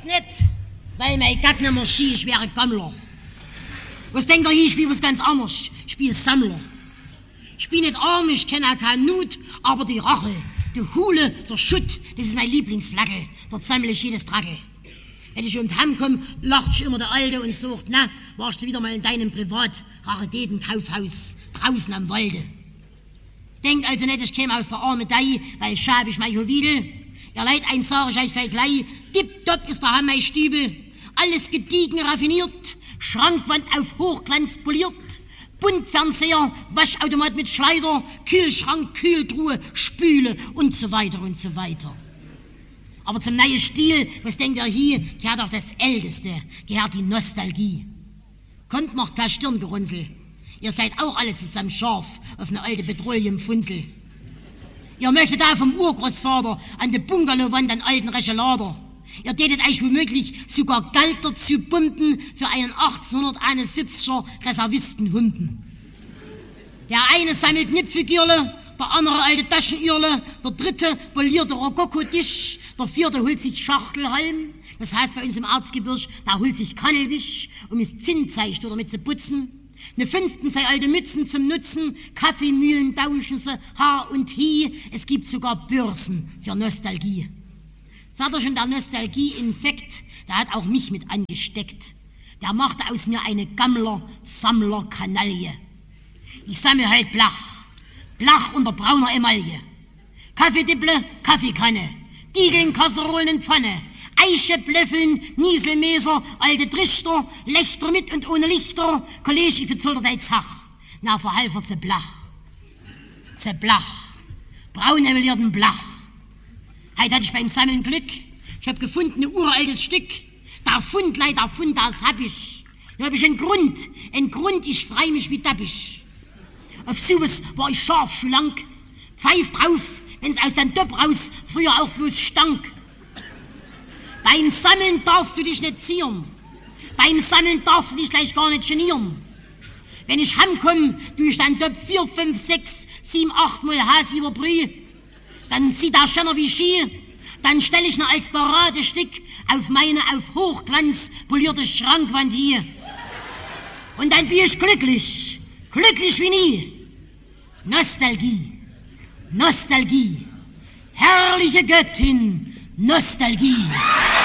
Geht nicht, weil mein Gag nicht mehr schie, ich wäre Gammler. Was denkt ihr, ich spiele was ganz anderes? Ich spiele Sammler. Ich bin nicht arm, ich kenne auch keinen Nut, aber die Rache, die Hule, der Schutt, das ist mein Lieblingsflagel. Dort sammle ich jedes Trackel. Wenn ich um die Heim komme, lacht immer der Alte und sagt, na, warst du wieder mal in deinem Privat-Raritäten-Kaufhaus draußen am Walde. Denkt also nicht, ich käme aus der Armedei, weil schab ich mein Juwel. Ihr Leid, eins sag ich euch gleich, tipptopp ist der Heim mein Stübel. Alles gediegen, raffiniert, Schrankwand auf Hochglanz poliert, Buntfernseher, Waschautomat mit Schleider, Kühlschrank, Kühltruhe, Spüle und so weiter und so weiter. Aber zum neuen Stil, was denkt ihr hier, gehört auch das Älteste, gehört die Nostalgie. Kommt, macht kein Stirngerunzel. Ihr seid auch alle zusammen scharf auf eine alte Petroleumfunzel. Ihr möchtet auch vom Urgroßvater an der Bungalowwand einen alten Rechelader. Ihr tätet euch womöglich sogar Geld dazu pumpen für einen 1871er Reservistenhumpen. Der eine sammelt Nippfigürle, der andere alte Taschenirle, der dritte polierte Rokoko-Tisch, der vierte holt sich Schachtelhalm, das heißt bei uns im Erzgebirge, da holt sich Kannelwisch, um es Zinnteicht oder mit zu putzen. Ne fünften sei alte Mützen zum Nutzen, Kaffeemühlen tauschen sie, Haar und Hie, es gibt sogar Börsen für Nostalgie. Sagt ihr schon, der Nostalgie-Infekt, der hat auch mich mit angesteckt. Der machte aus mir eine Gammler-Sammler-Kanaille. Ich sammle halt Blach unter brauner Emaille. Kaffeedipple, Kaffeekanne, Diegeln, Kasserolen und Pfanne, Eiche, Blöffeln, Nieselmeser, alte Trichter, Lächter mit und ohne Lichter, Kollege, ich bezahlte dein Zach. Na, verhalfer ze Blach, braun emelierten Blach. Heute hatte ich beim Sammeln Glück, ich hab gefunden, ein uraltes Stück. Der Fund, das hab ich. Da hab ich einen Grund, ich freu mich wie Tappich. Auf sowas war ich scharf schon lang. Pfeif drauf, wenn's aus dem Topf raus früher auch bloß stank. Beim Sammeln darfst du dich nicht zieren. Beim Sammeln darfst du dich gleich gar nicht genieren. Wenn ich heimkomm, tu ich den Topf 4, 5, 6, 7, 8 Mal Hass über Brühe. Dann zieht der Schönner wie Ski. Dann stell ich noch als Paradestück auf meine auf Hochglanz polierte Schrankwand hier. Und dann bin ich glücklich wie nie. Nostalgie, herrliche Göttin, Nostalgie.